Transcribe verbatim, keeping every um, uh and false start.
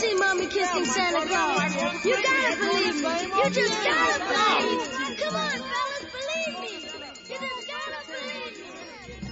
see Mommy kissing Santa Claus. You gotta believe me. You just gotta believe. Come on, fellas.